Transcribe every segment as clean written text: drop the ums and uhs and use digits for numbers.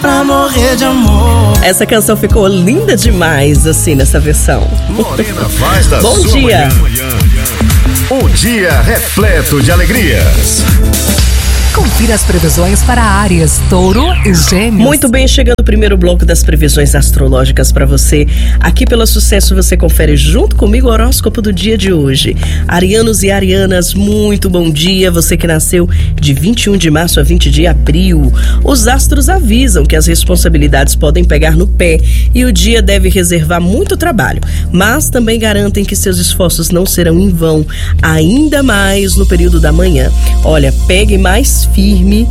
pra morrer de amor. Essa canção ficou linda demais, assim, nessa versão. Morena faz da Bom sua dia. manhã um dia repleto de alegrias. Confira as previsões para Áries, Touro e Gêmeos. Muito bem, chegando o primeiro bloco das previsões astrológicas para você. Aqui pelo Sucesso você confere junto comigo o horóscopo do dia de hoje. Arianos e arianas, muito bom dia. Você que nasceu de 21 de março a 20 de abril. Os astros avisam que as responsabilidades podem pegar no pé e o dia deve reservar muito trabalho. Mas também garantem que seus esforços não serão em vão, ainda mais no período da manhã. Olha, pegue mais firme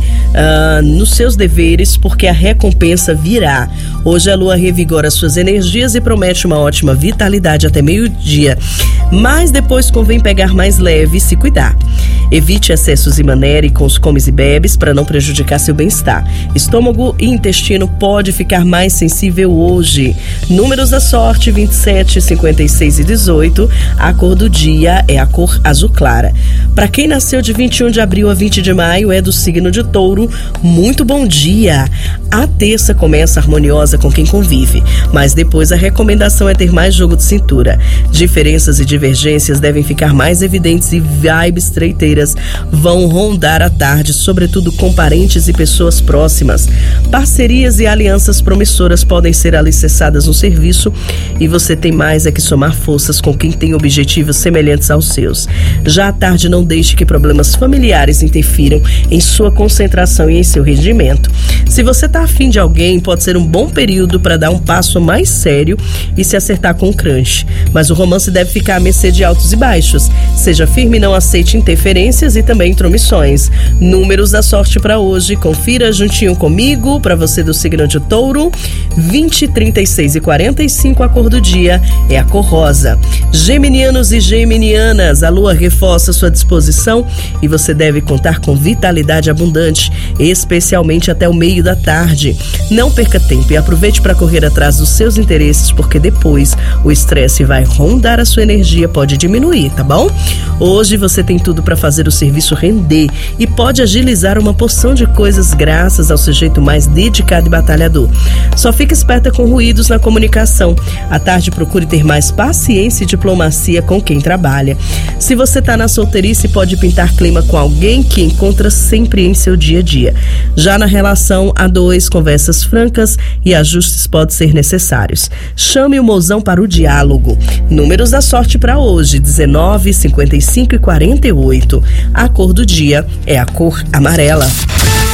nos seus deveres, porque a recompensa virá. Hoje a lua revigora suas energias e promete uma ótima vitalidade até meio-dia, mas depois convém pegar mais leve e se cuidar. Evite excessos e manere com os comes e bebes para não prejudicar seu bem-estar. Estômago e intestino pode ficar mais sensível hoje. Números da sorte: 27, 56 e 18. A cor do dia é a cor azul clara. Para quem nasceu de 21 de abril a 20 de maio, é do signo de Touro. Muito bom dia! A terça começa harmoniosa com quem convive, mas depois a recomendação é ter mais jogo de cintura. Diferenças e divergências devem ficar mais evidentes e vibes treiteiras vão rondar a tarde, sobretudo com parentes e pessoas próximas. Parcerias e alianças promissoras podem ser alicerçadas no serviço e você tem mais é que somar forças com quem tem objetivos semelhantes aos seus. Já à tarde, não deixe que problemas familiares interfiram em sua concentração e em seu rendimento. Se você está afim de alguém, pode ser um bom período para dar um passo mais sério e se acertar com o crunch. Mas o romance deve ficar à mercê de altos e baixos. Seja firme e não aceite interferências e também intromissões. Números da sorte para hoje, confira juntinho comigo, para você do signo de Touro: 20, 36 e 45, a cor do dia é a cor rosa. Geminianos e geminianas, a lua reforça sua disposição e você deve contar com vitalidade abundante, especialmente até o meio da tarde. Não perca tempo e aproveite para correr atrás dos seus interesses, porque depois o estresse vai rondar a sua energia, pode diminuir, tá bom? Hoje você tem tudo para fazer o serviço render e pode agilizar uma porção de coisas graças ao seu jeito mais dedicado e batalhador. Só fique esperta com ruídos na comunicação. À tarde, procure ter mais paciência e diplomacia com quem trabalha. Se você está na solteirice, pode pintar clima com alguém que encontra sempre em seu dia a dia. Já na relação a dois, conversas francas e ajustes podem ser necessários. Chame o mozão para o diálogo. Números da sorte para hoje: 19, 55 e 48. A cor do dia é a cor amarela.